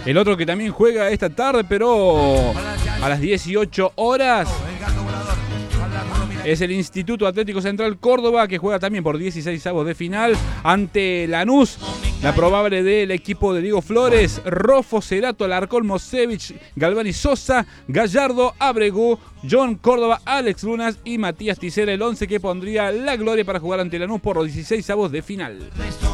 El otro que también juega esta tarde, pero a las 18 horas, es el Instituto Atlético Central Córdoba, que juega también por 16avos de final ante Lanús. La probable del equipo de Diego Flores: Rofo, Cerato, Alarcón, Mosevich, Galvani, Sosa, Gallardo, Abregu, John Córdoba, Alex Lunas y Matías Ticera. El 11 que pondría la gloria para jugar ante Lanús por los 16avos de final.